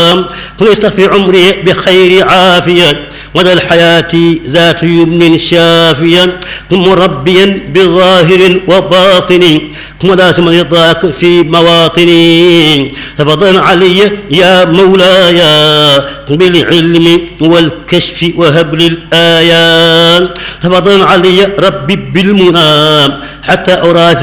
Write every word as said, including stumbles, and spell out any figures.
طلست في عمري بخير عافية وذا الحياة ذات يمن شافيا ثم ربيا بظاهر وباطن ثم لازم رضاك في مواطني تفضل علي يا مولاي بالعلم والكشف وهب لي الآيات تفضل علي ربي بالمنى حتى أرى